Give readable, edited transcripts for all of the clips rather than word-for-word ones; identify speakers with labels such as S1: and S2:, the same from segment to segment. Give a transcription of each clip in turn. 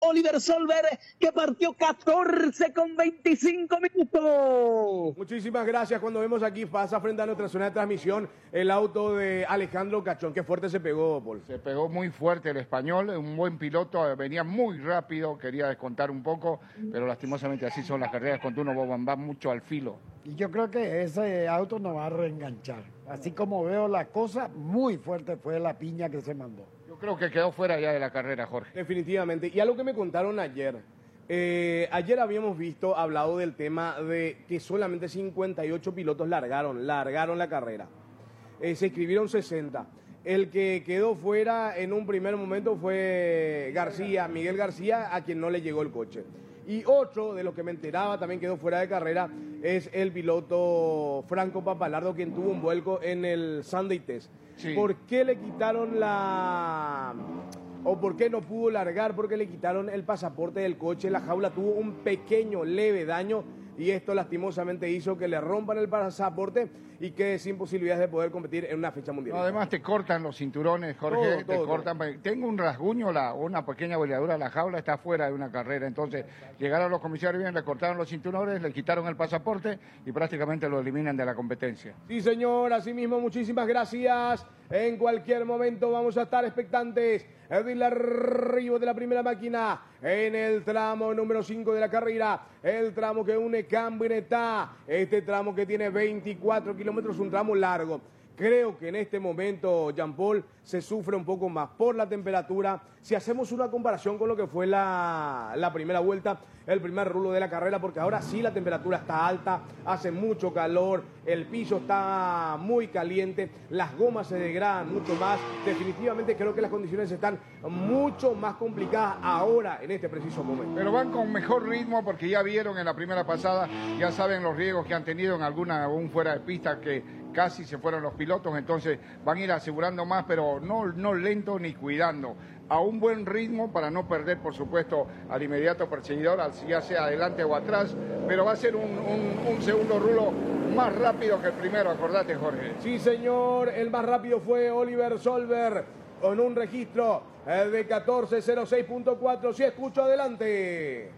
S1: Oliver Solver, que partió 14 con 25 minutos.
S2: Muchísimas gracias. Cuando vemos aquí pasa frente a nuestra zona de transmisión el auto de Alejandro Cachón. Qué fuerte se pegó, Paul.
S3: Se pegó muy fuerte el español, un buen piloto, venía muy rápido, quería descontar un poco, pero lastimosamente así son las carreras cuando uno va mucho al filo.
S4: Y yo creo que ese auto nos va a reenganchar. Así como veo la cosa, muy fuerte fue la piña que se mandó.
S3: Yo creo que quedó fuera ya de la carrera, Jorge.
S2: Definitivamente. Y algo que me contaron ayer. Ayer habíamos hablado del tema de que solamente 58 pilotos largaron la carrera. Se inscribieron 60. El que quedó fuera en un primer momento fue Miguel García, a quien no le llegó el coche. Y otro de los que me enteraba también quedó fuera de carrera es el piloto Franco Papalardo, quien tuvo un vuelco en el Sunday Test. Sí. ¿Por qué le quitaron o por qué no pudo largar? Porque le quitaron el pasaporte del coche. La jaula tuvo un pequeño, leve daño y esto lastimosamente hizo que le rompan el pasaporte y quede sin posibilidades de poder competir en una fecha mundial.
S3: No, además te cortan los cinturones, Jorge, cortan. Tengo un rasguño, una pequeña boleadura, la jaula está fuera de una carrera, entonces llegaron los comisarios bien, le cortaron los cinturones, le quitaron el pasaporte y prácticamente lo eliminan de la competencia.
S2: Sí, señor, así mismo, muchísimas gracias. En cualquier momento vamos a estar expectantes del arribo de la primera máquina en el tramo número 5 de la carrera, el tramo que une Cambrietá, este tramo que tiene 24 kilómetros, un tramo largo. Creo que en este momento, Jean Paul, se sufre un poco más por la temperatura. Si hacemos una comparación con lo que fue la primera vuelta, el primer rulo de la carrera, porque ahora sí la temperatura está alta, hace mucho calor, el piso está muy caliente, las gomas se degradan mucho más. Definitivamente creo que las condiciones están mucho más complicadas ahora, en este preciso momento.
S3: Pero van con mejor ritmo porque ya vieron en la primera pasada, ya saben los riesgos que han tenido en algún fuera de pista que casi se fueron los pilotos, entonces van a ir asegurando más, pero no lento ni cuidando, a un buen ritmo para no perder, por supuesto, al inmediato perseguidor, ya sea adelante o atrás, pero va a ser un segundo rulo más rápido que el primero, acordate, Jorge.
S2: Sí, señor, el más rápido fue Oliver Solver, con un registro de 14.06.4, si escucho, adelante.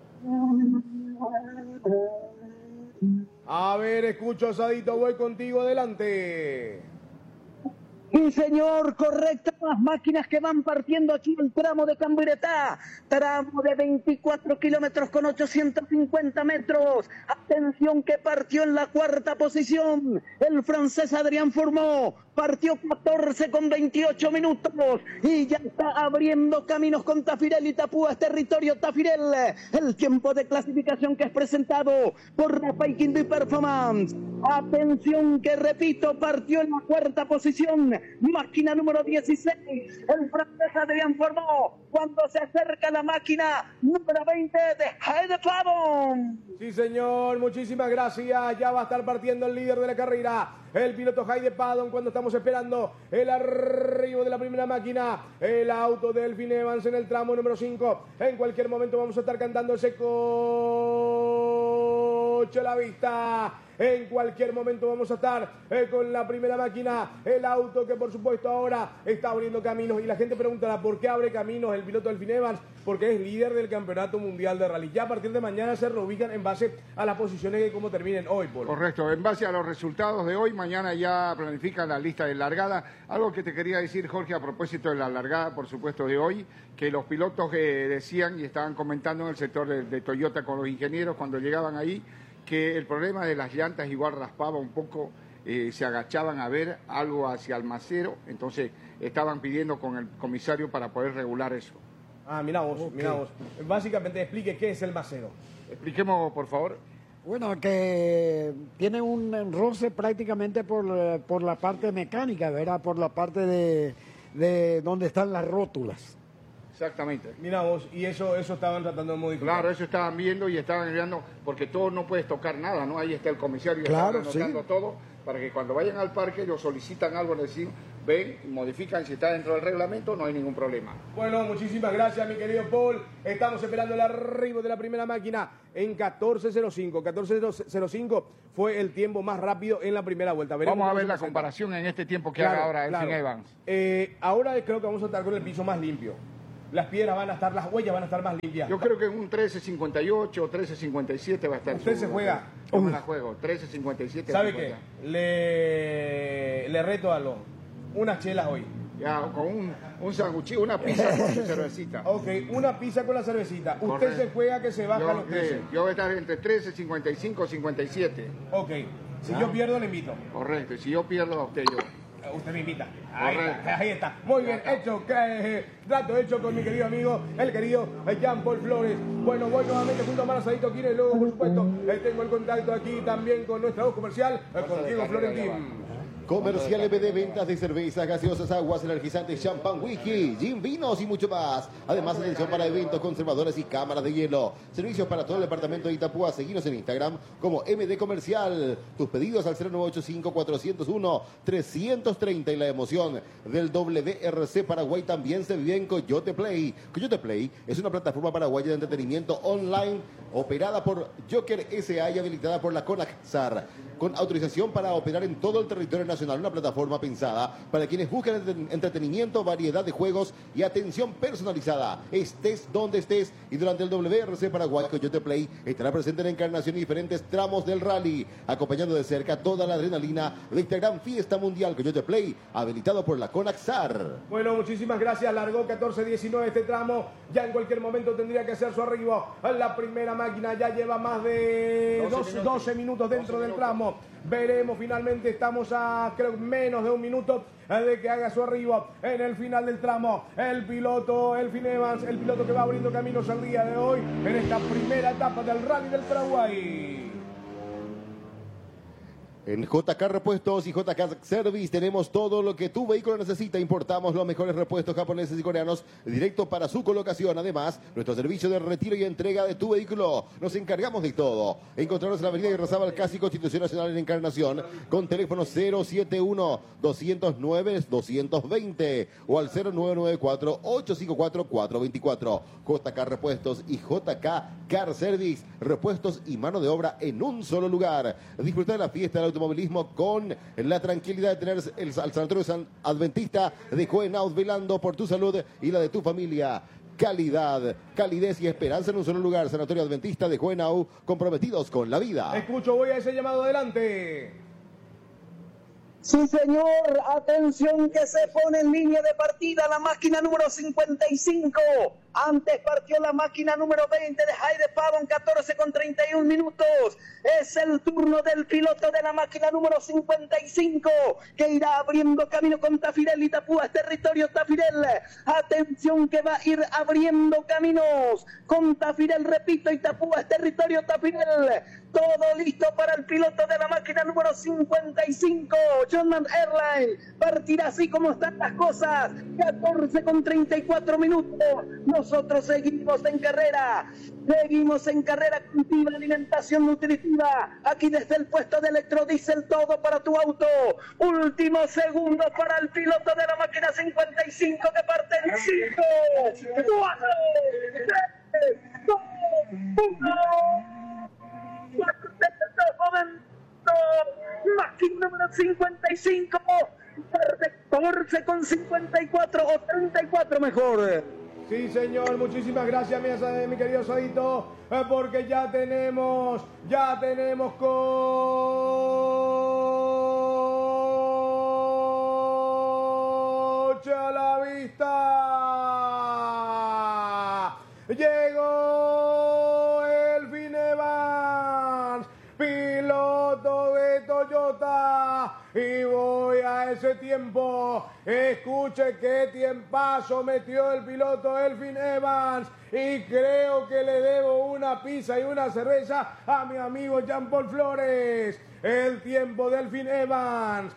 S2: A ver, escucho, Sadito, voy contigo, adelante.
S1: Sí, señor, correcto. Las máquinas que van partiendo aquí el tramo de Cambrietá, tramo de 24 kilómetros con 850 metros. Atención que partió en la cuarta posición el francés Adrián Fourmont. Partió 14 con 28 minutos y ya está abriendo caminos con Tafirel y Tapúa, territorio Tafirel. El tiempo de clasificación que es presentado por Rafael Quinto y Performance. Atención que, repito, partió en la cuarta posición, máquina número 16, el francés Adrián Fourmont, cuando se acerca la máquina número 20 de Heide Flavon.
S2: Sí, señor, muchísimas gracias. Ya va a estar partiendo el líder de la carrera, el piloto Heide Padon, cuando estamos esperando el arribo de la primera máquina, el auto de Elfyn Evans en el tramo número 5. En cualquier momento vamos a estar cantando ese coche a la vista. En cualquier momento vamos a estar con la primera máquina, el auto que por supuesto ahora está abriendo caminos. Y la gente preguntará por qué abre caminos el piloto Elfyn Evans, porque es líder del campeonato mundial de rally. Ya a partir de mañana se reubican en base a las posiciones que como terminen hoy, Paul.
S3: Correcto, en base a los resultados de hoy, mañana ya planifican la lista de largada. Algo que te quería decir, Jorge, a propósito de la largada, por supuesto, de hoy, que los pilotos que decían y estaban comentando en el sector de Toyota con los ingenieros cuando llegaban ahí, que el problema de las llantas igual raspaba un poco, se agachaban a ver algo hacia el macero, entonces estaban pidiendo con el comisario para poder regular eso.
S2: Ah, mira vos, okay. Mira vos. Básicamente explique qué es el macero.
S3: Expliquemos, por favor.
S4: Bueno, que tiene un roce prácticamente por la parte mecánica, ¿verdad? Por la parte de donde están las rótulas.
S3: Exactamente.
S2: Mira vos, y eso estaban tratando de modificar.
S3: Claro, eso estaban viendo y estaban enviando, porque todo no puedes tocar nada, ¿no? Ahí está el comisario,
S4: claro,
S3: estaban anotando todo, para que cuando vayan al parque ellos solicitan algo, les decir, ven, modifican, si está dentro del reglamento, no hay ningún problema.
S2: Bueno, muchísimas gracias, mi querido Paul. Estamos esperando el arribo de la primera máquina en 14.05. 14.05 fue el tiempo más rápido en la primera vuelta.
S3: Vamos a ver la comparación en este tiempo que haga ahora Elfyn Evans.
S2: Ahora creo que vamos a estar con el piso más limpio. las piedras van a estar, las huellas van a estar más limpias.
S3: Yo creo que en un 13.58 o 13.57 va a estar.
S2: ¿Usted se juega?
S3: Yo me la juego, 13.57.
S2: ¿Sabe qué? Le reto algo. Unas chelas hoy.
S3: Ya, con un sanguchito, una pizza con su cervecita.
S2: Ok, una pizza con la cervecita.
S3: Correcto.
S2: Usted se juega que se baja los 13.
S3: Yo voy a estar entre 13.55 y 57.
S2: Ok, si yo pierdo le invito.
S3: Correcto, y si yo pierdo a usted, yo.
S2: Usted me invita.
S3: Correcto.
S2: Ahí está. Muy bien, hecho. Trato hecho con mi querido amigo, el querido Jean Paul Flores. Bueno, voy nuevamente junto a Manasadito aquí y luego, por supuesto, tengo el contacto aquí también con nuestra voz comercial, con Diego Florentín.
S5: Comercial MD, ventas de cervezas, gaseosas, aguas, energizantes, champán, whisky, gin, vinos y mucho más. Además, atención para eventos, conservadores y cámaras de hielo. Servicios para todo el departamento de Itapúa. Seguinos en Instagram como MD Comercial. Tus pedidos al 0985-401-330. Y la emoción del WRC Paraguay también se vive en Coyote Play. Coyote Play es una plataforma paraguaya de entretenimiento online operada por Joker SA y habilitada por la CONACSAR, con autorización para operar en todo el territorio nacional. Una plataforma pensada para quienes buscan entretenimiento, variedad de juegos y atención personalizada. Estés donde estés, y durante el WRC Paraguay, Coyote Play estará presente en la encarnación y diferentes tramos del rally, acompañando de cerca toda la adrenalina de esta gran fiesta mundial. Coyote Play, habilitado por la CONACSAR.
S2: Bueno, muchísimas gracias. Largó 14-19 este tramo. Ya en cualquier momento tendría que hacer su arribo. La primera máquina ya lleva más de 12 minutos dentro del tramo. Veremos finalmente, estamos a creo menos de un minuto de que haga su arribo en el final del tramo. El piloto, Elfin Evans, el piloto que va abriendo caminos al día de hoy en esta primera etapa del Rally del Paraguay.
S5: En JK Repuestos y JK Service tenemos todo lo que tu vehículo necesita. Importamos los mejores repuestos japoneses y coreanos directo para su colocación. Además, nuestro servicio de retiro y entrega de tu vehículo. Nos encargamos de todo. Encontrarnos en la avenida Irrazábal, casi Constitución Nacional en Encarnación, con teléfono 071-209-220 o al 0994-854-424. JK Repuestos y JK Car Service. Repuestos y mano de obra en un solo lugar. Disfrutar de la fiesta del automovilismo con la tranquilidad de tener al Sanatorio San Adventista de Coenaud velando por tu salud y la de tu familia. Calidad, calidez y esperanza en un solo lugar. Sanatorio Adventista de Coenaud, comprometidos con la vida.
S2: Escucho, voy a ese llamado adelante.
S1: Sí, señor. Atención que se pone en línea de partida la máquina número 55. Antes partió la máquina número 20 de Jaide Pavón, 14:31 minutos. Es el turno del piloto de la máquina número 55, que irá abriendo camino con Tafirel y Itapúa, territorio Tafirel. Atención que va a ir abriendo caminos con Tafirel, repito, Itapúa, territorio Tafirel. Todo listo para el piloto de la máquina número 55, Johnman Airline. Partirá así como están las cosas, 14:34 minutos. Nosotros seguimos en carrera activa, alimentación nutritiva, aquí desde el puesto de electrodiesel, todo para tu auto. Últimos segundos para el piloto de la máquina 55 que parte en 5, 4, 3, 2, 1. Máquina número 55, 14:54 o 34 mejor.
S2: Sí, señor, muchísimas gracias, mi querido Sadito, porque ya tenemos coche a la vista. Llegó Elfin Evans, piloto de Toyota, y voy a ese tiempo. Escuche qué tiempazo metió el piloto Elfin Evans, y creo que le debo una pizza y una cerveza a mi amigo Jean Paul Flores. El tiempo de Elfin Evans,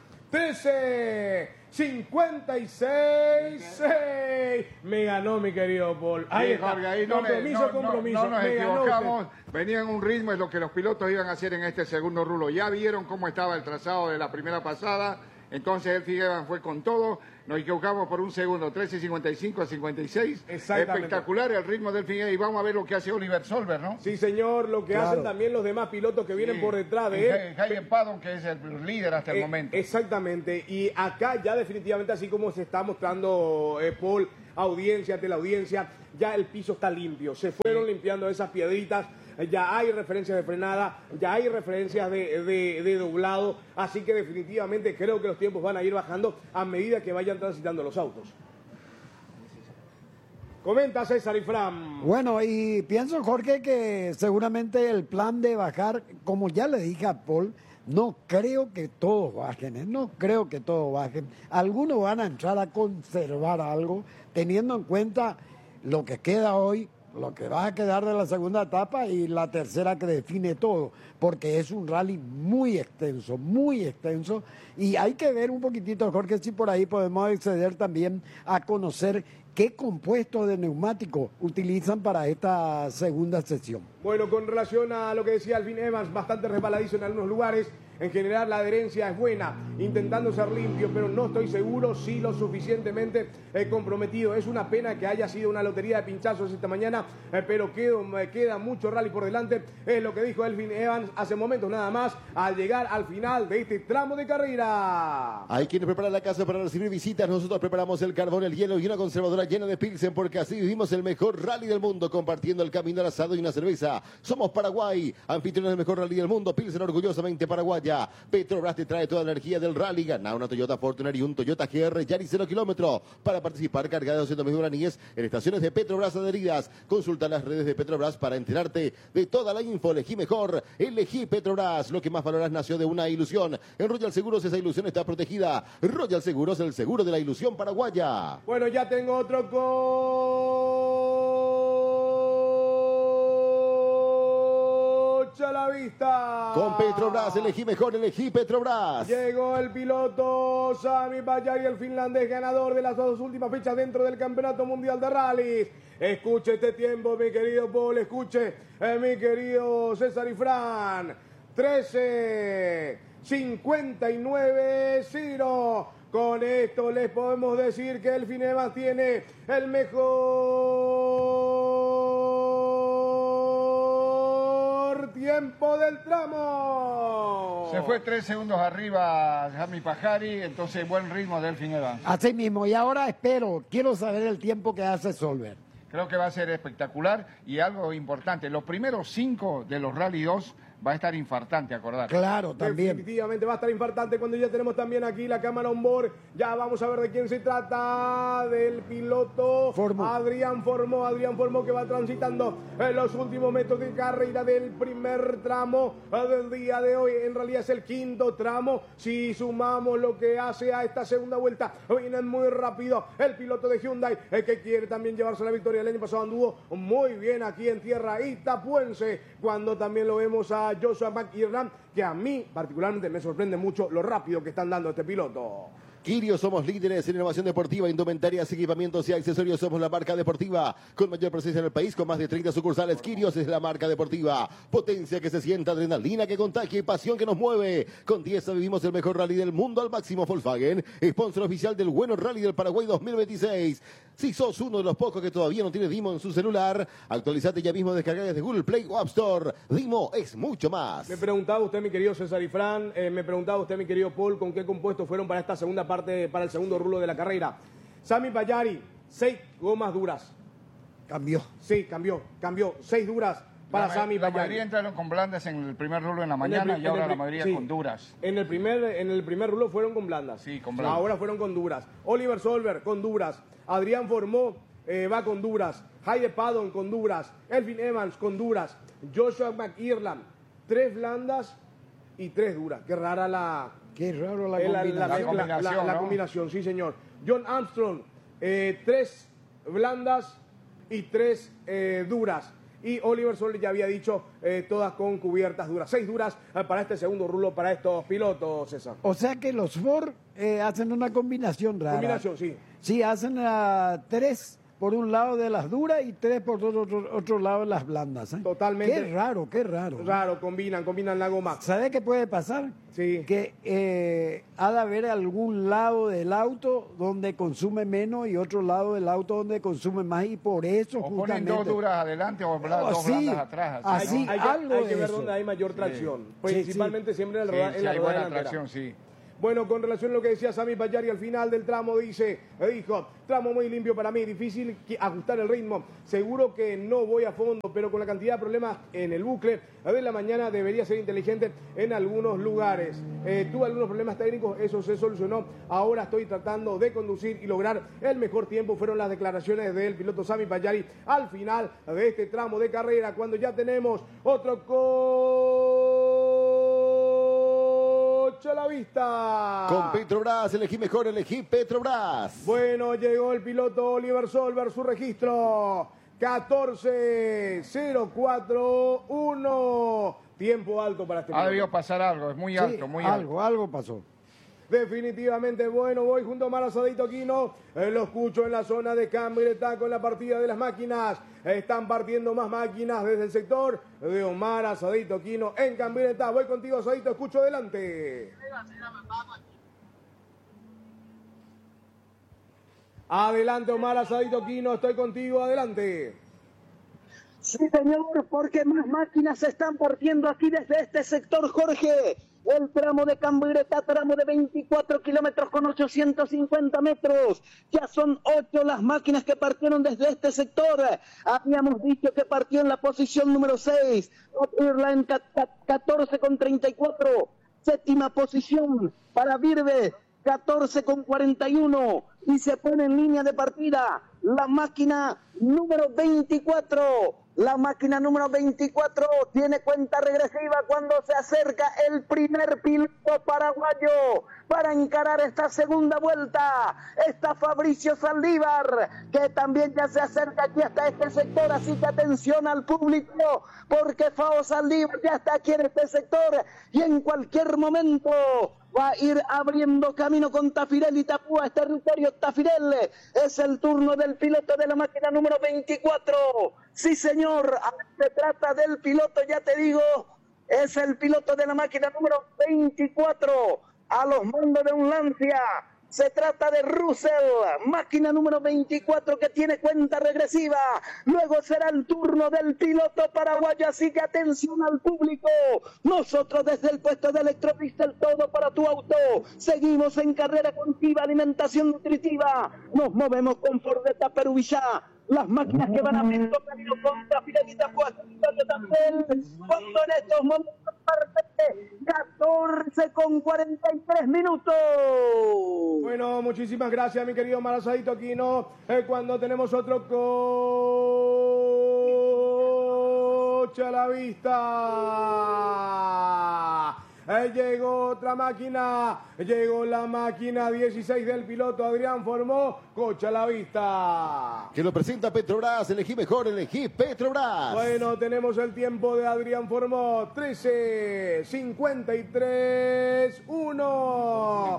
S2: 13:56. Me ganó mi querido Paul. Ahí está.
S3: Jorge, ahí
S2: compromiso.
S3: No nos
S2: Me ganó
S3: equivocamos.
S2: usted.
S3: Venía en un ritmo, es lo que los pilotos iban a hacer en este segundo rulo. Ya vieron cómo estaba el trazado de la primera pasada. Entonces Elfin Evans fue con todo. Nos equivocamos por un segundo, 13:55 a 56.
S2: Exactamente.
S3: Espectacular el ritmo del Elfin Evans. Y vamos a ver lo que hace Oliver Solver, ¿no?
S2: Sí, señor, lo que hacen también los demás pilotos que vienen por detrás de él.
S3: Jaime Padon, que es el líder hasta el momento.
S2: Exactamente, y acá ya definitivamente, así como se está mostrando Paul, audiencia, teleaudiencia, ya el piso está limpio. Se fueron limpiando esas piedritas. Ya hay referencias de frenada, ya hay referencias de doblado, así que definitivamente creo que los tiempos van a ir bajando a medida que vayan transitando los autos. Comenta César y Fran.
S4: Bueno, y pienso, Jorge, que seguramente el plan de bajar, como ya le dije a Paul, no creo que todos bajen, no creo que todos bajen. Algunos van a entrar a conservar algo, teniendo en cuenta lo que queda hoy, lo que va a quedar de la segunda etapa y la tercera que define todo, porque es un rally muy extenso, y hay que ver un poquitito, Jorge, si por ahí podemos acceder también a conocer qué compuestos de neumático utilizan para esta segunda sesión.
S2: Bueno, con relación a lo que decía Alvin Evans, bastante resbaladizo en algunos lugares. En general la adherencia es buena, intentando ser limpio, pero no estoy seguro si lo suficientemente comprometido. Es una pena que haya sido una lotería de pinchazos esta mañana, pero queda mucho rally por delante. Es lo que dijo Alvin Evans hace momentos nada más, al llegar al final de este tramo de carrera.
S5: Hay quienes preparan la casa para recibir visitas. Nosotros preparamos el carbón, el hielo y una conservadora llena de Pilsen, porque así vivimos el mejor rally del mundo, compartiendo el camino al asado y una cerveza. Somos Paraguay, anfitriones del mejor rally del mundo. Pilsen, orgullosamente paraguaya. Petrobras te trae toda la energía del rally. Gana una Toyota Fortuner y un Toyota GR Yaris 0 kilómetro. Para participar, carga de 200.000 guaraníes en estaciones de Petrobras adheridas. Consulta las redes de Petrobras para enterarte de toda la info. Elegí mejor, elegí Petrobras. Lo que más valoras nació de una ilusión. En Royal Seguros esa ilusión está protegida. Royal Seguros, el seguro de la ilusión paraguaya.
S2: Bueno, ya tengo otro a la vista.
S5: Con Petrobras, elegí mejor, elegí Petrobras.
S2: Llegó el piloto Sami Bajari, el finlandés ganador de las dos últimas fechas dentro del Campeonato Mundial de Rallys. Escuche este tiempo, mi querido Paul, escuche, mi querido César y Fran. 13:59.0. Con esto les podemos decir que el Fineva tiene el mejor tiempo del tramo.
S3: Se fue 3 segundos arriba Sami Bajari, entonces buen ritmo del Fineva.
S4: Así mismo, y ahora quiero saber el tiempo que hace Solver.
S3: Creo que va a ser espectacular y algo importante, los primeros 5 de los Rally 2 va a estar infartante, acordar.
S4: Claro, también.
S2: Definitivamente va a estar infartante cuando ya tenemos también aquí la cámara on board. Ya vamos a ver de quién se trata, del piloto Adrián Formó, que va transitando en los últimos metros de carrera del primer tramo del día de hoy. En realidad es el quinto tramo. Si sumamos lo que hace a esta segunda vuelta, viene muy rápido el piloto de Hyundai, que quiere también llevarse la victoria. El año pasado anduvo muy bien aquí en tierra itapuense, cuando también lo vemos a Joshua McIrland, que a mí particularmente me sorprende mucho lo rápido que están dando este piloto.
S5: Quirio, somos líderes en innovación deportiva, indumentarias, equipamientos y accesorios. Somos la marca deportiva con mayor presencia en el país, con más de 30 sucursales. Quirios es la marca deportiva. Potencia que se sienta, adrenalina que contagia y pasión que nos mueve. Con Dieza vivimos el mejor rally del mundo al máximo. Volkswagen, sponsor oficial del Bueno Rally del Paraguay 2026. Si sos uno de los pocos que todavía no tiene Dimo en su celular, actualizate ya mismo, descarga desde Google Play o App Store. Dimo es mucho más.
S2: Me preguntaba usted, mi querido César y Fran, me preguntaba usted, mi querido Paul, con qué compuestos fueron para esta segunda parte, para el segundo rulo de la carrera. Sami Bajari, 6 gomas duras.
S4: Cambió.
S2: Sí, cambió. 6 duras para Sami
S3: La
S2: Bajari.
S3: mayoría entraron con blandas en el primer rulo en la mañana y ahora la mayoría
S2: sí,
S3: con duras.
S2: En el primer rulo fueron con blandas.
S3: Sí, con blandas.
S2: Ahora fueron con duras. Oliver Solver con duras. Adrián Formó va con duras. Heide Paddon con duras. Elfyn Evans con duras. Joshua McIrland, 3 blandas y 3 duras. Qué rara
S4: Qué raro
S2: la combinación, sí señor. John Armstrong, 3 blandas y 3 duras. Y Oliver Solver ya había dicho todas con cubiertas duras. 6 duras para este segundo rulo para estos pilotos, César.
S4: O sea que los Ford hacen una combinación rara.
S2: Combinación, sí.
S4: Sí, hacen 3 por un lado de las duras y 3 por otro lado de las blandas.
S2: Totalmente.
S4: Qué raro.
S2: Raro, combinan la goma.
S4: ¿Sabe qué puede pasar?
S2: Sí.
S4: Que ha de haber algún lado del auto donde consume menos y otro lado del auto donde consume más, y por eso
S3: O
S4: justamente...
S3: ponen 2 duras adelante o 2 blandas atrás.
S4: Así,
S2: Hay
S4: algo
S2: que
S4: de
S2: ver
S4: eso.
S2: dónde hay mayor tracción.
S4: Sí.
S2: Principalmente siempre en la
S3: Sí,
S2: rueda
S3: hay buena
S2: delantera.
S3: tracción, sí.
S2: Bueno, con relación a lo que decía Sami Payari al final del tramo, dijo, tramo muy limpio para mí, difícil ajustar el ritmo, seguro que no voy a fondo, pero con la cantidad de problemas en el bucle de la mañana debería ser inteligente en algunos lugares. Tuve algunos problemas técnicos, eso se solucionó, ahora estoy tratando de conducir y lograr el mejor tiempo, fueron las declaraciones del piloto Sami Payari al final de este tramo de carrera, cuando ya tenemos otro coche a la vista.
S5: Con Petrobras, elegí mejor, elegí Petrobras.
S2: Bueno, llegó el piloto Oliver Solberg, su registro 14.04.1. Tiempo alto para este piloto.
S3: Ha debido pasar algo, es muy alto,
S4: Sí,
S3: muy alto.
S4: algo pasó.
S2: Definitivamente, bueno, voy junto a Omar Asadito Aquino, lo escucho en la zona de Cambireta con la partida de las máquinas, están partiendo más máquinas desde el sector de Omar Asadito Aquino en Cambireta. Voy contigo, Asadito, escucho adelante. Adelante, Omar Asadito Aquino, estoy contigo, adelante.
S1: Sí, señor, porque más máquinas se están partiendo aquí desde este sector, Jorge. El tramo de Cambireta, tramo de 24 kilómetros con 850 metros. Ya son 8 las máquinas que partieron desde este sector. Habíamos dicho que partió en la posición número 6. Irland 14 con 34. Séptima posición para Virbe, 14 con 41. Y se pone en línea de partida la máquina número 24. La máquina número 24 tiene cuenta regresiva cuando se acerca el primer piloto paraguayo para encarar esta segunda vuelta. Está Fabricio Saldívar, que también ya se acerca aquí hasta este sector, así que atención al público, porque Fao Saldívar ya está aquí en este sector y en cualquier momento va a ir abriendo camino con Tafirel y Tapúa, territorio Tafirel. Es el turno del piloto de la máquina número 24. Sí, señor, se trata del piloto, ya te digo, es el piloto de la máquina número 24, a los mandos de un Lancia. Se trata de Russell, máquina número 24 que tiene cuenta regresiva. Luego será el turno del piloto paraguayo, así que atención al público. Nosotros desde el puesto de Electropista, el todo para tu auto. Seguimos en carrera continua, alimentación nutritiva. Nos movemos con Fordeta Peruvillá. Las máquinas que van a abrir camino contra Fidelita Cuando en estos momentos parte 14 con 43 minutos.
S2: Bueno, muchísimas gracias, mi querido Marasadito Aquino. Cuando tenemos otro coche a la vista. Llegó otra máquina, llegó la máquina 16 del piloto Adrián Formó, coche a la vista.
S5: Que lo presenta Petrobras, elegí mejor, elegí Petrobras.
S2: Bueno, tenemos el tiempo de Adrián Formó, 13.53.1.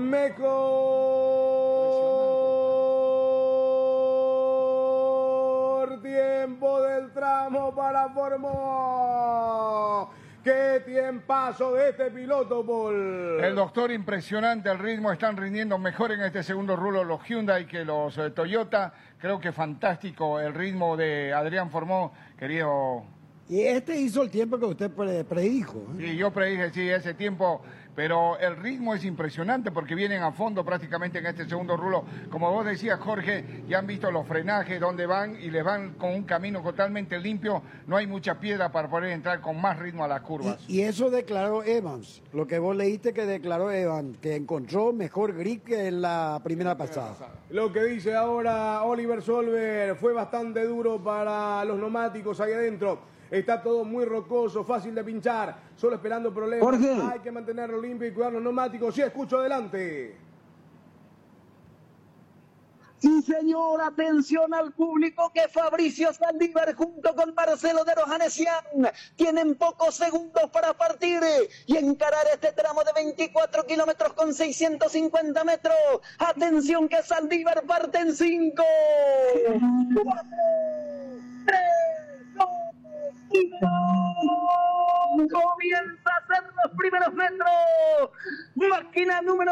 S2: Mejor tiempo del tramo para Formó. ¡Qué tiempazo de este piloto, Paul!
S3: El doctor, impresionante el ritmo, están rindiendo mejor en este segundo rulo los Hyundai que los Toyota. Creo que fantástico el ritmo de Adrián Formó, querido.
S4: Y este hizo el tiempo que usted predijo.
S3: Sí, yo predije, sí, ese tiempo, pero el ritmo es impresionante porque vienen a fondo prácticamente en este segundo rulo. Como vos decías, Jorge, ya han visto los frenajes, dónde van y les van con un camino totalmente limpio. No hay mucha piedra para poder entrar con más ritmo a las curvas.
S4: Y eso declaró Evans, lo que vos leíste que declaró Evans, que encontró mejor grip que en la primera pasada.
S2: Lo que dice ahora Oliver Solberg fue bastante duro para los neumáticos ahí adentro. Está todo muy rocoso, fácil de pinchar, solo esperando problemas.
S1: Jorge.
S2: Hay que mantenerlo limpio y cuidar los neumáticos. Sí, escucho adelante.
S1: Sí, señor, atención al público que Fabricio Saldívar junto con Marcelo de Rojanesian tienen pocos segundos para partir y encarar este tramo de 24 kilómetros con 650 metros. Atención que Saldívar parte en 5, 4, 3, 2, 1. Comienza a hacer los primeros metros. Máquina número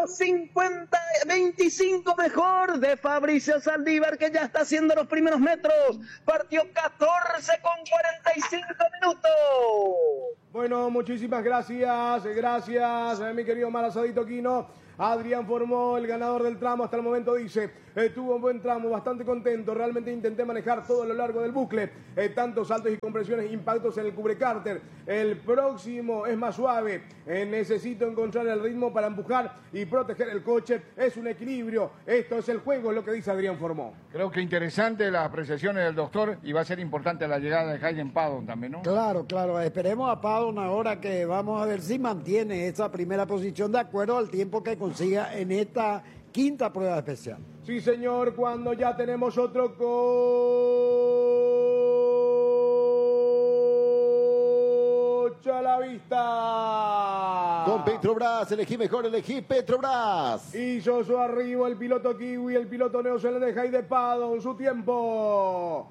S1: 25 mejor de Fabricio Saldívar, que ya está haciendo los primeros metros. Partió 14 con 45 minutos.
S2: Bueno, muchísimas gracias, mi querido Malasadito Quino. Adrián Formó, el ganador del tramo hasta el momento, dice, tuvo un buen tramo, bastante contento, realmente intenté manejar todo a lo largo del bucle, tantos saltos y compresiones, impactos en el cubrecárter, el próximo es más suave, necesito encontrar el ritmo para empujar y proteger el coche, es un equilibrio, esto es el juego, es lo que dice Adrián Formó.
S3: Creo que interesante las apreciaciones del doctor y va a ser importante la llegada de Hayden Paddon también, ¿no?
S4: Claro, claro, esperemos a Paddon ahora que vamos a ver si mantiene esa primera posición de acuerdo al tiempo que consiga en esta quinta prueba especial.
S2: Sí, señor, cuando ya tenemos otro coche a la vista.
S5: Con Petrobras, elegí mejor, elegí Petrobras.
S2: Hizo su arribo el piloto kiwi, el piloto neozelandés Hayden Paddon, su tiempo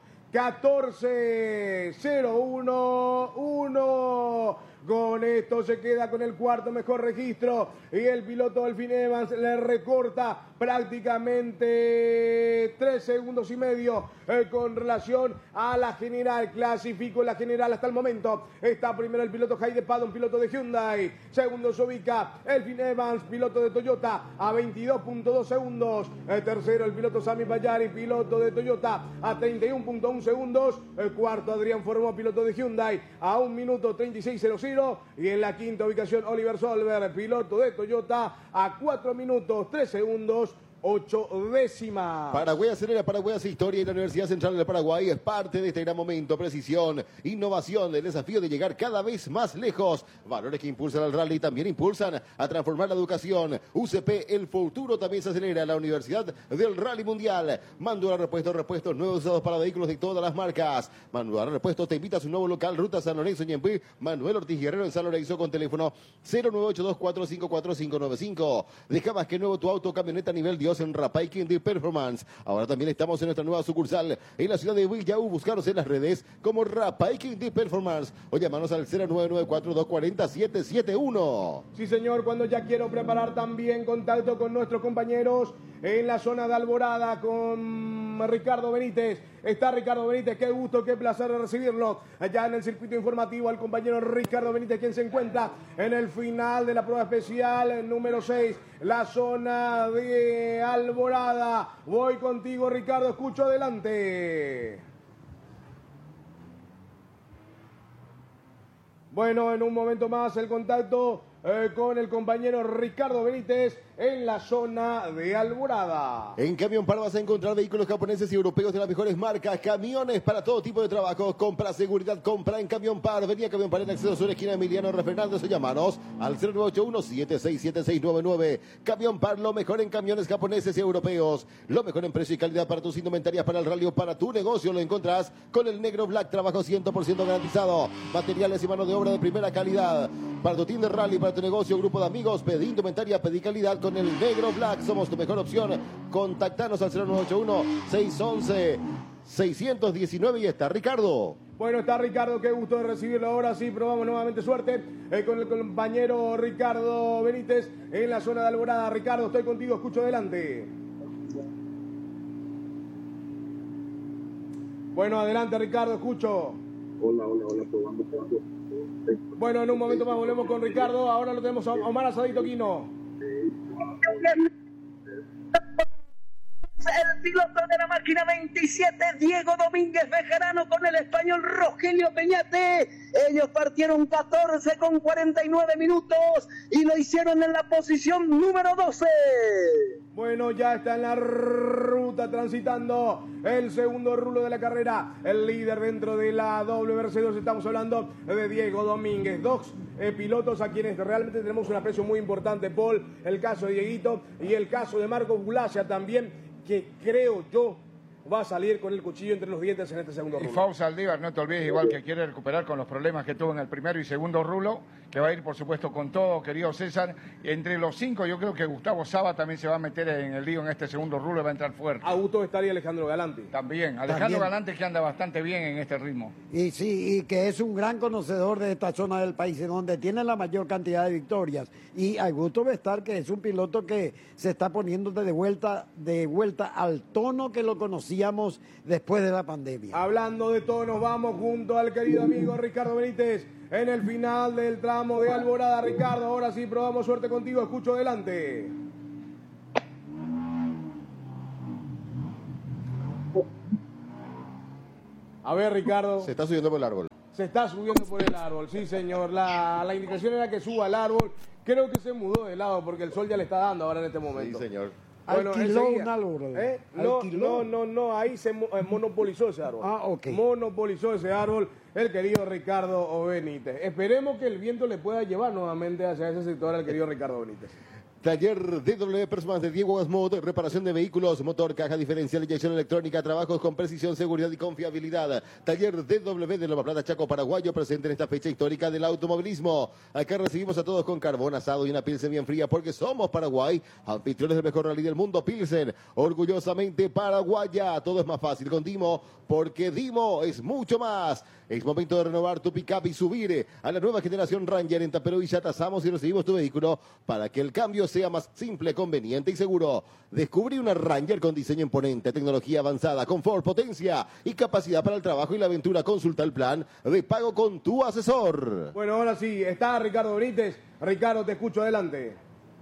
S2: 14.01.1. Con esto se queda con el cuarto mejor registro y el piloto Delfín Evans le recorta prácticamente 3 segundos y medio con relación a la general. Clasificó la general hasta el momento. Está primero el piloto Hayden Paddon, piloto de Hyundai. Segundo se ubica Delfín Evans, piloto de Toyota, a 22.2 segundos. Tercero el piloto Sami Bayari, piloto de Toyota, a 31.1 segundos. El cuarto Adrián Formó, piloto de Hyundai, a 1 minuto 36.00. Y en la quinta ubicación Oliver Solver, piloto de Toyota, a 4 minutos 3 segundos 8 décimas.
S5: Paraguay acelera, Paraguay hace historia y la Universidad Central del Paraguay es parte de este gran momento. Precisión, innovación, el desafío de llegar cada vez más lejos. Valores que impulsan al rally también impulsan a transformar la educación. UCP, el futuro también se acelera. La Universidad del Rally Mundial. Manual repuestos nuevos usados para vehículos de todas las marcas. Manual Repuestos te invita a su nuevo local, Ruta San Lorenzo, Ñemby. Manuel Ortiz Guerrero en San Lorenzo con teléfono 0982454545. Deja más que nuevo tu auto, camioneta a nivel Dios en Rapay Quindío Performance. Ahora también estamos en nuestra nueva sucursal en la ciudad de Villaú. Buscaros en las redes como Rapay Quindío Performance o llamanos al 0994-240-771.
S2: Sí, señor, cuando ya quiero preparar también contacto con nuestros compañeros en la zona de Alborada con Ricardo Benítez. Está Ricardo Benítez, qué gusto, qué placer recibirlo allá en el circuito informativo al compañero Ricardo Benítez, quien se encuentra en el final de la prueba especial número 6, la zona de Alborada. Voy contigo, Ricardo, escucho, adelante. Bueno, en un momento más el contacto con el compañero Ricardo Benítez en la zona de Alborada.
S5: En Camión Par vas a encontrar vehículos japoneses y europeos de las mejores marcas, camiones para todo tipo de trabajo. Compra seguridad, compra en Camión Par. Venía Camión Par en acceso sur, esquina Emiliano R. Fernández, o llamanos al 0981-767699. Camión Par, lo mejor en camiones japoneses y europeos. Lo mejor en precio y calidad para tus indumentarias, para el rally o para tu negocio. Lo encontrás con el Negro Black, trabajo 100% garantizado. Materiales y mano de obra de primera calidad. Para tu team de rally, para tu negocio, grupo de amigos, pedí indumentaria, pedí calidad con el Negro Black. Somos tu mejor opción. Contactanos al 0981-611-619 y está Ricardo.
S2: Bueno, está Ricardo, qué gusto de recibirlo. Ahora sí, probamos nuevamente suerte con el compañero Ricardo Benítez en la zona de Alborada. Ricardo, estoy contigo, escucho, adelante. Bueno, adelante, Ricardo, escucho.
S6: Hola, probando.
S2: Bueno, en un momento más volvemos con Ricardo. Ahora lo tenemos a Omar Asadito Quino.
S1: El piloto de la máquina 27, Diego Domínguez Bejarano, con el español Rogelio Peñate. Ellos partieron 14 con 49 minutos y lo hicieron en la posición número 12.
S2: Bueno, ya está en la ruta transitando el segundo rulo de la carrera. El líder dentro de la WRC2, estamos hablando de Diego Domínguez. Dos pilotos a quienes realmente tenemos un aprecio muy importante, Paul. El caso de Dieguito y el caso de Marco Gulacia también, que creo yo va a salir con el cuchillo entre los dientes en este segundo rulo.
S3: Y Fau Saldívar, no te olvides, igual que quiere recuperar con los problemas que tuvo en el primero y segundo rulo, que va a ir, por supuesto, con todo, querido César. Entre los 5, yo creo que Gustavo Saba también se va a meter en el lío en este segundo rulo y va a entrar fuerte.
S2: Augusto estaría Alejandro Galante.
S3: También, Alejandro Galante, que anda bastante bien en este ritmo.
S4: Y sí, y que es un gran conocedor de esta zona del país, en donde tiene la mayor cantidad de victorias. Y Augusto Bestar, que es un piloto que se está poniendo de vuelta al tono que lo conocía conocíamos después de la pandemia.
S2: Hablando de todo, nos vamos junto al querido amigo Ricardo Benítez en el final del tramo de Alborada. Ricardo, ahora sí probamos suerte contigo, escucho adelante. A ver, Ricardo.
S5: Se está subiendo por el árbol.
S2: Se está subiendo por el árbol, sí señor. La indicación era que suba al árbol. Creo que se mudó de lado porque el sol ya le está dando ahora en este momento.
S5: Sí, señor.
S2: Bueno,
S4: ¿Alquiló un árbol?
S2: No, ahí se monopolizó ese árbol.
S4: Ah, ok.
S2: Monopolizó ese árbol el querido Ricardo Benítez. Esperemos que el viento le pueda llevar nuevamente hacia ese sector al querido Ricardo Benítez.
S5: Taller DW Personas de Diego Asmod, reparación de vehículos, motor, caja diferencial, inyección electrónica, trabajos con precisión, seguridad y confiabilidad. Taller DW de Nueva Plata, Chaco, Paraguayo, presente en esta fecha histórica del automovilismo. Acá recibimos a todos con carbón asado y una pilsen bien fría porque somos Paraguay, anfitriones del mejor rally del mundo, Pilsen, orgullosamente paraguaya. Todo es más fácil con Dimo porque Dimo es mucho más. Es momento de renovar tu pick-up y subir a la nueva generación Ranger. En Taperú y ya tasamos y recibimos tu vehículo para que el cambio sea más simple, conveniente y seguro. Descubrí una Ranger con diseño imponente, tecnología avanzada, confort, potencia y capacidad para el trabajo y la aventura. Consulta el plan de pago con tu asesor.
S2: Bueno, ahora sí, está Ricardo Benítez. Ricardo, te escucho adelante.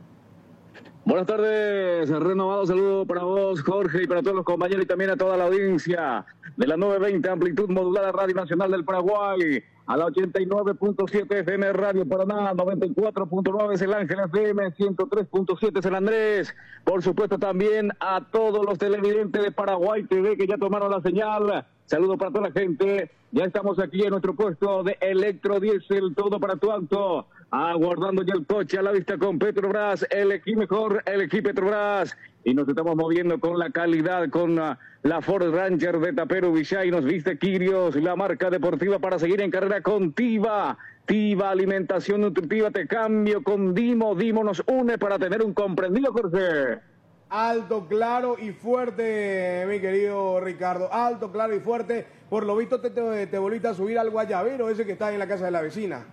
S7: Buenas tardes, renovado saludo para vos, Jorge, y para todos los compañeros y también a toda la audiencia de la 920 Amplitud Modulada Radio Nacional del Paraguay, a la 89.7 FM Radio Paraná, 94.9 es el Ángel FM, 103.7 es el Andrés, por supuesto también a todos los televidentes de Paraguay TV que ya tomaron la señal. Saludos para toda la gente, ya estamos aquí en nuestro puesto de Electrodiesel, todo para tu auto. Aguardando ya el coche a la vista con Petrobras, el equipo mejor, el equipo Petrobras. Y nos estamos moviendo con la calidad, con la Ford Ranger de Taperú Villay. Nos viste Quirios, la marca deportiva para seguir en carrera con Tiva. Tiva, alimentación nutritiva, te cambio con Dimo. Dimo nos une para tener un comprendido, Jorge.
S2: Alto, claro y fuerte, mi querido Ricardo. Alto, claro y fuerte. Por lo visto te volviste a subir al guayabero ese que está en la casa de la vecina.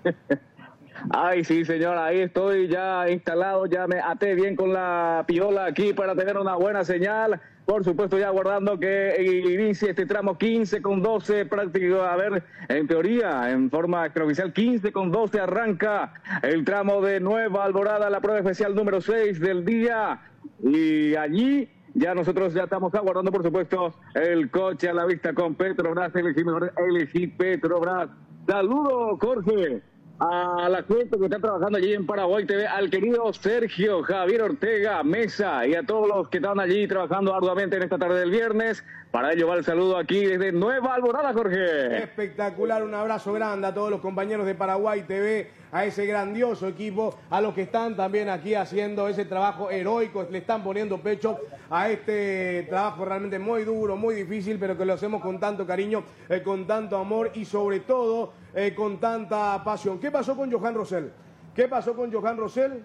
S7: Ay, sí, señor, ahí estoy ya instalado, ya me até bien con la piola aquí para tener una buena señal. Por supuesto, ya aguardando que inicie este tramo 15 con 12, práctico, a ver, en teoría, en forma extraoficial, 15 con 12 arranca el tramo de Nueva Alborada, la prueba especial número 6 del día. Y allí ya nosotros ya estamos aguardando, por supuesto, el coche a la vista con Petrobras, elegí Petrobras. Saludos, Jorge, a la gente que está trabajando allí en Paraguay TV, al querido Sergio Javier Ortega Mesa y a todos los que están allí trabajando arduamente en esta tarde del viernes. Para ello va el saludo aquí desde Nueva Alborada, Jorge.
S2: Espectacular, un abrazo grande a todos los compañeros de Paraguay TV, a ese grandioso equipo, a los que están también aquí haciendo ese trabajo heroico, le están poniendo pecho a este trabajo realmente muy duro, muy difícil, pero que lo hacemos con tanto cariño, con tanto amor y sobre todo con tanta pasión. ¿Qué pasó con Johan Rosell? ¿Qué pasó con Johan Rosell?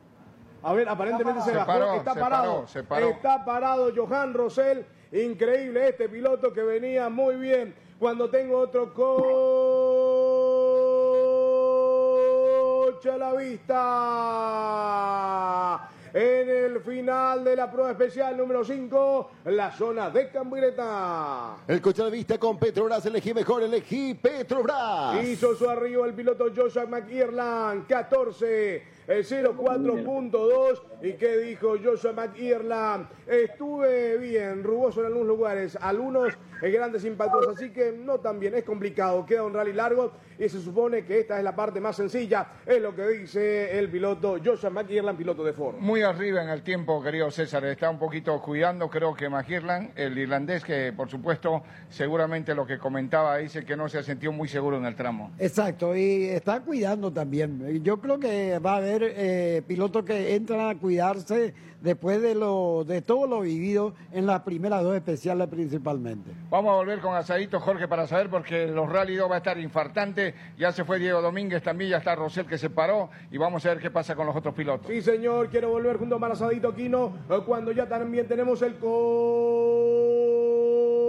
S2: A ver, aparentemente se bajó, está parado. Está parado Johan Rosell. Increíble este piloto que venía muy bien. Cuando tengo otro coche a la vista. En el final de la prueba especial número 5, la zona de Cambireta.
S5: El coche a la vista con Petrobras, elegí mejor, elegí Petrobras.
S2: Hizo su arribo el piloto Joshua McIrland, 14.04.2. ¿Y qué dijo Joshua McIrland? Estuve bien, rugoso en algunos lugares, algunos grandes impactos, así que no tan bien, es complicado, queda un rally largo y se supone que esta es la parte más sencilla, es lo que dice el piloto Joshua McIrland, piloto de Ford.
S3: Muy arriba en el tiempo, querido César, está un poquito cuidando, creo que McIrland, el irlandés, que por supuesto, seguramente lo que comentaba, dice que no se ha sentido muy seguro en el tramo.
S4: Exacto, y está cuidando también. Yo creo que va a haber pilotos que entran a cuidarse después de todo lo vivido en las primeras dos especiales principalmente.
S3: Vamos a volver con Asadito, Jorge, para saber, porque los Rally 2 va a estar infartante. Ya se fue Diego Domínguez, también ya está Rosell que se paró, y vamos a ver qué pasa con los otros pilotos.
S2: Sí, señor, quiero volver junto a Asadito Quino, cuando ya también tenemos el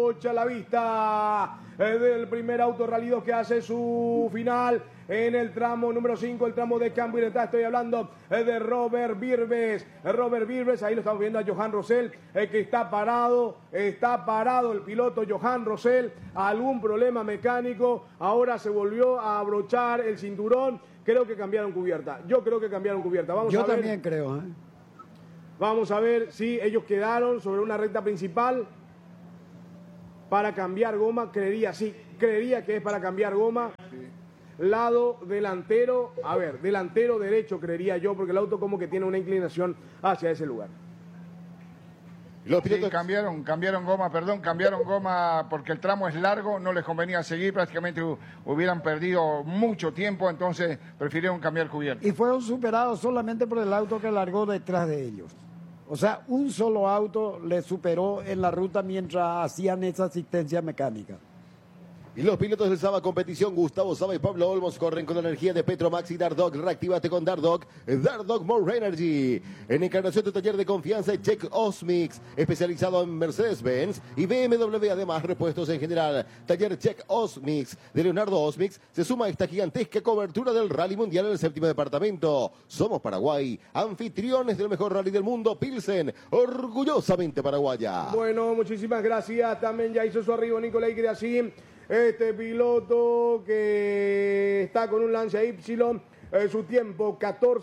S2: coche a la vista del primer Auto Rally 2 que hace su final en el tramo número 5, el tramo de Cambuireta. Estoy hablando de Robert Virbes. Robert Virbes, ahí lo estamos viendo a Johan Rosell, que está parado el piloto Johan Rosell, algún problema mecánico, ahora se volvió a abrochar el cinturón, creo que cambiaron cubierta, yo creo que cambiaron cubierta.
S4: Yo también creo,
S2: Vamos a ver si ellos quedaron sobre una recta principal para cambiar goma, creería que es para cambiar goma. Lado delantero, delantero derecho creería yo, porque el auto como que tiene una inclinación hacia ese lugar.
S3: Los pilotos cambiaron goma porque el tramo es largo, no les convenía seguir, prácticamente hubieran perdido mucho tiempo, entonces prefirieron cambiar cubierta.
S4: Y fueron superados solamente por el auto que largó detrás de ellos. O sea, un solo auto les superó en la ruta mientras hacían esa asistencia mecánica.
S5: Y los pilotos del Saba Competición, Gustavo Saba y Pablo Olmos, corren con la energía de Petromax y Dardog. Reactívate con Dardog, Dardog More Energy. En Encarnación, tu taller de confianza, Check Osmix, especializado en Mercedes-Benz y BMW, además repuestos en general. Taller Check Osmix de Leonardo Osmix se suma a esta gigantesca cobertura del Rally Mundial en el 7º departamento. Somos Paraguay, anfitriones del mejor rally del mundo, Pilsen, orgullosamente paraguaya.
S2: Bueno, muchísimas gracias. También ya hizo su arribo Nicolai Creasí. Este piloto que está con un Lancia Y, su tiempo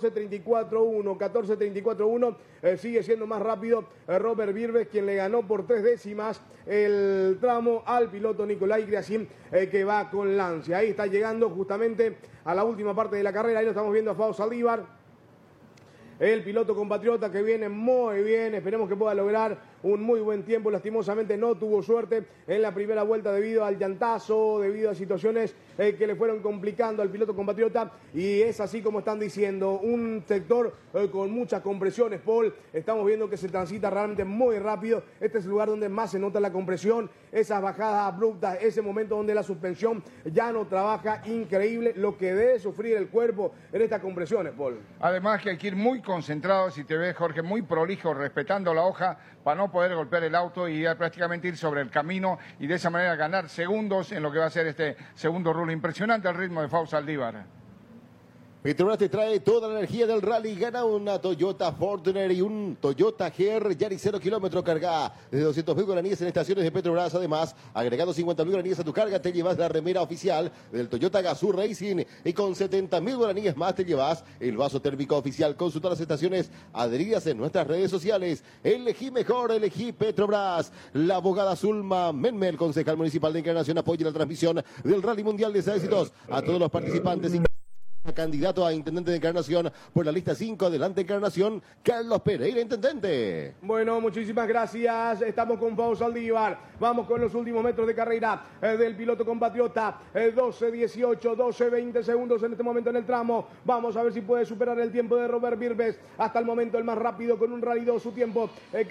S2: 14.34.1, sigue siendo más rápido Robert Virbes, quien le ganó por 3 décimas el tramo al piloto Nicolai Creasí, que va con Lancia. Ahí está llegando justamente a la última parte de la carrera, ahí lo estamos viendo a Fausto Saldívar, el piloto compatriota que viene muy bien, esperemos que pueda lograr un muy buen tiempo. Lastimosamente no tuvo suerte en la primera vuelta debido al llantazo, debido a situaciones que le fueron complicando al piloto compatriota, y es así como están diciendo, un sector con muchas compresiones, Paul. Estamos viendo que se transita realmente muy rápido. Este es el lugar donde más se nota la compresión, esas bajadas abruptas, ese momento donde la suspensión ya no trabaja. Increíble lo que debe sufrir el cuerpo en estas compresiones, Paul.
S3: Además que hay que ir muy concentrado, si te ves, Jorge, muy prolijo, respetando la hoja para no poder golpear el auto y prácticamente ir sobre el camino y de esa manera ganar segundos en lo que va a ser este segundo rulo. Impresionante el ritmo de Fausto Saldívar.
S5: Petrobras te trae toda la energía del rally. Gana una Toyota Fortuner y un Toyota GR Yaris 0 kilómetro. Carga de 200.000 guaraníes en estaciones de Petrobras. Además, agregando 50.000 guaraníes a tu carga, te llevas la remera oficial del Toyota Gazoo Racing. Y con 70.000 guaraníes más te llevas el vaso térmico oficial. Consulta las estaciones adheridas en nuestras redes sociales. Elegí mejor, elegí Petrobras. La abogada Zulma Menmel, concejal municipal de Encarnación, apoya la transmisión del Rally Mundial de Éxitos a todos los participantes. Candidato a intendente de Encarnación por la lista 5, adelante Encarnación, Carlos Pereira, intendente.
S2: Bueno, muchísimas gracias. Estamos con Fausto Saldívar. Vamos con los últimos metros de carrera del piloto compatriota. 12.18, 12.20 segundos en este momento en el tramo. Vamos a ver si puede superar el tiempo de Robert Virbes. Hasta el momento el más rápido con un Rally 2, su tiempo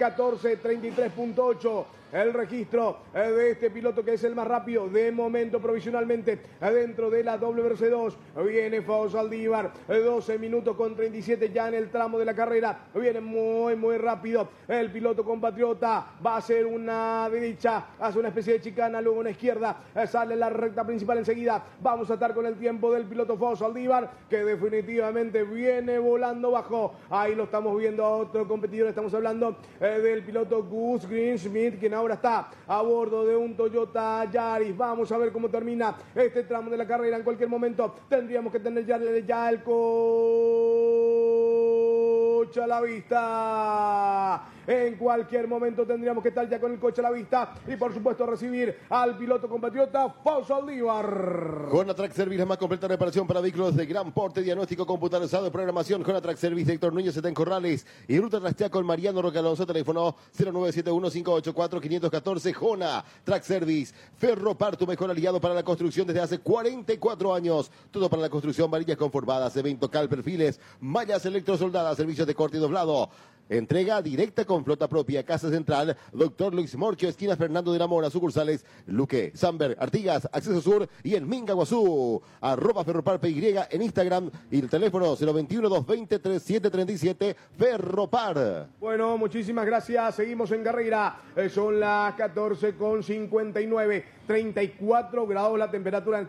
S2: 14.33.8. El registro de este piloto que es el más rápido de momento provisionalmente dentro de la WRC2. Viene Fausto Saldívar, 12 minutos con 37 ya en el tramo de la carrera. Viene muy rápido el piloto compatriota. Va a hacer una derecha, hace una especie de chicana, luego una izquierda. Sale la recta principal enseguida. Vamos a estar con el tiempo del piloto Fausto Saldívar, que definitivamente viene volando bajo. Ahí lo estamos viendo a otro competidor. Estamos hablando del piloto Gus Greensmith, quien ahora está a bordo de un Toyota Yaris. Vamos a ver cómo termina este tramo de la carrera. En cualquier momento tendríamos que tener ya el coche a la vista. En cualquier momento tendríamos que estar ya con el coche a la vista y por supuesto recibir al piloto compatriota Fausto Saldívar.
S5: Jonatrack Service, la más completa reparación para vehículos de gran porte, diagnóstico computarizado de programación. Jonatrack Service, Héctor Núñez, en Corrales y Ruta Trastea con Mariano Roque Alonso, teléfono 0971-584-514. Jonatrack Service, Ferropar, tu mejor aliado para la construcción desde hace 44 años. Todo para la construcción, varillas conformadas, cemento, cal, perfiles, mallas electrosoldadas, servicios de corte y doblado. Entrega directa con flota propia. Casa Central, Doctor Luis Morquio, esquina Fernando de la Mora, sucursales Luque, Samber, Artigas, Acceso Sur y en Mingaguazú. @FerroparPY en Instagram y el teléfono 021-220-3737 Ferropar.
S2: Bueno, muchísimas gracias. Seguimos en carrera. Son las 14:59, 34 grados la temperatura en este